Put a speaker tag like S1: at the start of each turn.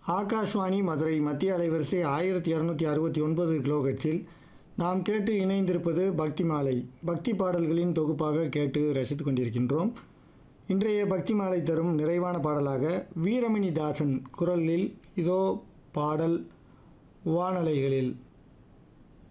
S1: ஆகாஷ்வாணி மதுரை மத்திய அலைவரிசை 1269 கிலோஹெர்ட்ஸில் நாம் கேட்டு இணைந்திருப்பது பக்தி மாலை. பக்தி பாடல்களின் தொகுப்பாக கேட்டு ரசித்து கொண்டிருக்கின்றோம். இன்றைய பக்தி மாலை தரும் நிறைவான பாடலாக வீரமணி தாசன் குரலில் இதோ பாடல் வானலைகளில்.